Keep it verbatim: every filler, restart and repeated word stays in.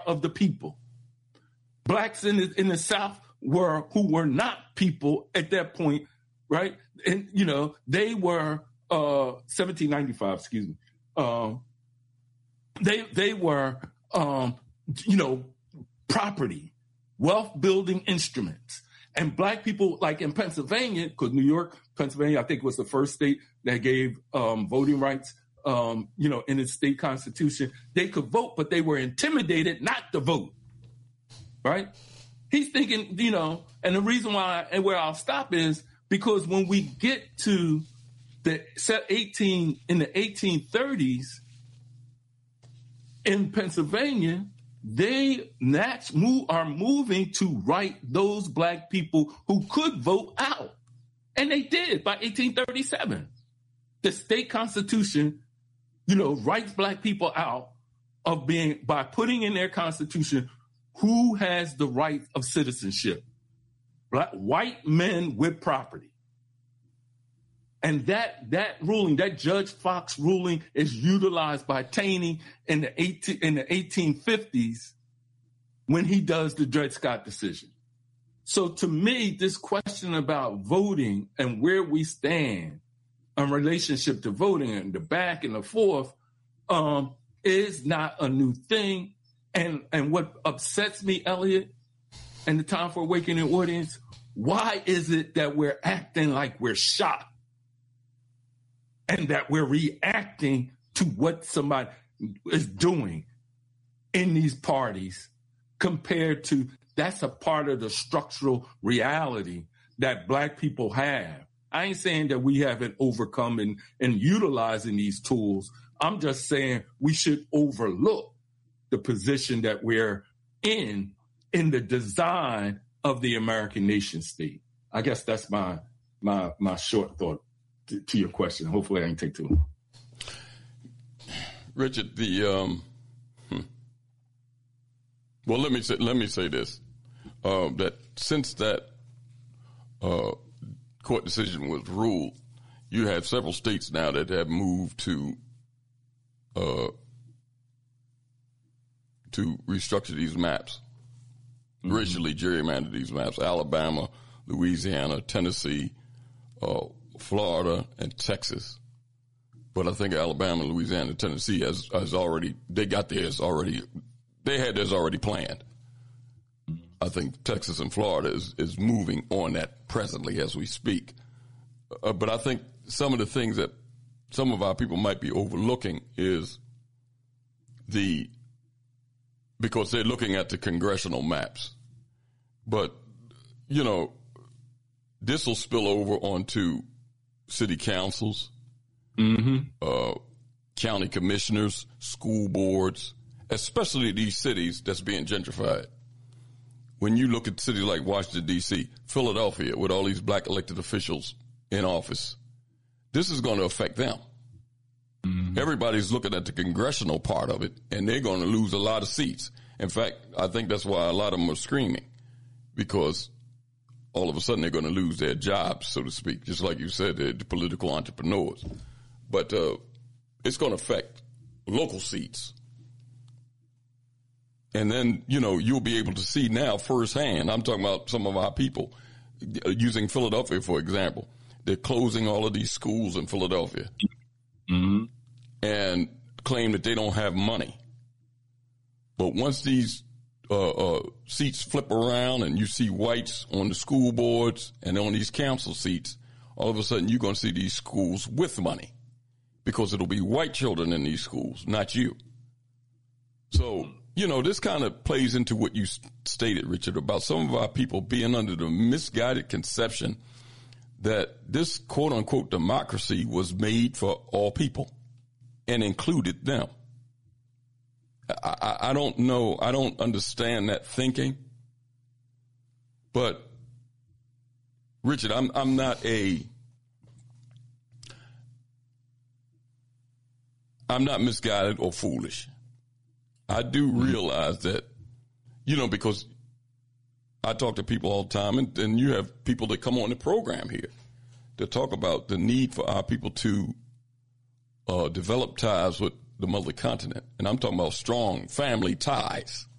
of the people. Blacks in the, in the South were who were not people at that point, right? And, you know, they were uh, seventeen ninety-five, excuse me. Um, they they were, um, you know, property, wealth building instruments. And black people, like in Pennsylvania, because New York, Pennsylvania, I think was the first state that gave um, voting rights, um, you know, in its state constitution. They could vote, but they were intimidated not to vote, right? He's thinking, you know, and the reason why and where I'll stop is because when we get to the eighteen in the eighteen thirties in Pennsylvania, they next move, are moving to write those black people who could vote out. And they did by eighteen thirty-seven. The state constitution, you know, writes black people out of being by putting in their constitution who has the right of citizenship. Black, white men with property. And that that ruling, that Judge Fox ruling, is utilized by Taney in the eighteen in the eighteen fifties when he does the Dred Scott decision. So to me, this question about voting and where we stand in relationship to voting and the back and the forth um, is not a new thing. And and what upsets me, Elliot, and the Time for Awakening audience, why is it that we're acting like we're shocked? And that we're reacting to what somebody is doing in these parties compared to that's a part of the structural reality that black people have. I ain't saying that we haven't overcome and, and utilizing these tools. I'm just saying we should overlook the position that we're in in the design of the American nation state. I guess that's my my my short thought to, to your question. Hopefully I didn't take too long. Richard, the um, hmm. well, let me say let me say this: uh, that since that uh, court decision was ruled, you have several states now that have moved to uh, to restructure these maps, mm-hmm. racially gerrymander these maps. Alabama, Louisiana, Tennessee, uh, Florida, and Texas. But I think Alabama, Louisiana, and Tennessee has, has already, they got theirs already, they had theirs already planned. Mm-hmm. I think Texas and Florida is, is moving on that presently as we speak. Uh, but I think some of the things that some of our people might be overlooking is the, because they're looking at the congressional maps. But, you know, this will spill over onto city councils, mm-hmm. uh, county commissioners, school boards, especially these cities that's being gentrified. When you look at cities like Washington, D C, Philadelphia, with all these black elected officials in office, this is going to affect them. Mm-hmm. Everybody's looking at the congressional part of it, and they're going to lose a lot of seats. In fact, I think that's why a lot of them are screaming, because all of a sudden they're going to lose their jobs, so to speak, just like you said, they're the political entrepreneurs. But uh, it's going to affect local seats. And then, you know, you'll be able to see now firsthand. I'm talking about some of our people, using Philadelphia, for example. They're closing all of these schools in Philadelphia, mm-hmm. and claim that they don't have money. But once these uh, uh, seats flip around and you see whites on the school boards and on these council seats, all of a sudden you're going to see these schools with money, because it'll be white children in these schools, not you. So, you know, this kind of plays into what you stated, Richard, about some of our people being under the misguided conception that this quote unquote democracy was made for all people and included them. I, I, I don't know. I don't understand that thinking. But Richard, I'm, I'm not a, I'm not misguided or foolish. I do realize that, you know, because I talk to people all the time, and, and you have people that come on the program here to talk about the need for our people to uh, develop ties with the mother continent. And I'm talking about strong family ties.